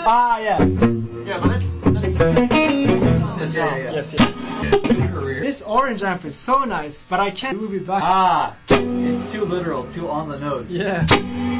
Yeah. Yeah, but that's Yes. career. This orange amp is so nice, but I can't move it back. Ah, it's too literal, too on the nose. Yeah.